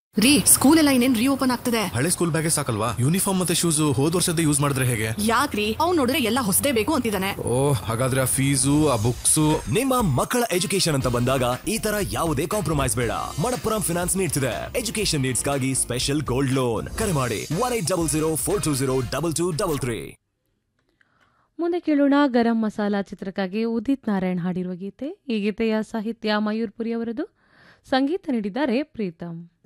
ರೀ, ಸ್ಕೂಲ್ ಎಲ್ಲ ಇನ್ನೇನ್ ರೀಓಪನ್ ಆಗ್ತದೆ. ಹಳೆ ಸ್ಕೂಲ್ ಬ್ಯಾಗೇ ಸಾಕಲ್ವಾ? ಯೂನಿಫಾರ್ಮ್ ಮತ್ತೆ ಶೂಸ್ ಹೋದ್ ವರ್ಷದ ಯೂಸ್ ಮಾಡಿದ್ರೆ ಹೇಗೆ? ಯಾಕ್ರಿ, ಅವ್ನು ನೋಡಿದ್ರೆ ಎಲ್ಲ ಹೊಸದೇ ಬೇಕು ಅಂತಿದ್ದಾನೆ. ಓಹ್, ಹಾಗಾದ್ರೆ ಆ ಫೀಸು ಆ ಬುಕ್ಸು. ನಿಮ್ಮ ಮಕ್ಕಳ ಎಜುಕೇಶನ್ ಅಂತ ಬಂದಾಗ ಈ ತರ ಯಾವುದೇ ಕಾಂಪ್ರಮೈಸ್ ಬೇಡ. ಮಣಪ್ಪುರಂ ಫಿನಾನ್ಸ್ ನೀಡ್ತಿದೆ ಎಜುಕೇಶನ್ ನೀಡ್ಸ್ಗಾಗಿ ಸ್ಪೆಷಲ್ ಗೋಲ್ಡ್ ಲೋನ್. ಕರೆ ಮಾಡಿ 180042202233. ಮುಂದೆ ಕೇಳೋಣ ಗರಂ ಮಸಾಲಾ ಚಿತ್ರಕ್ಕಾಗಿ ಉದಿತ್ ನಾರಾಯಣ್ ಹಾಡಿರುವ ಗೀತೆ. ಈ ಗೀತೆಯ ಸಾಹಿತ್ಯ ಮಯೂರ್ಪುರಿ ಅವರದು, ಸಂಗೀತ ನೀಡಿದ್ದಾರೆ ಪ್ರೀತಮ್.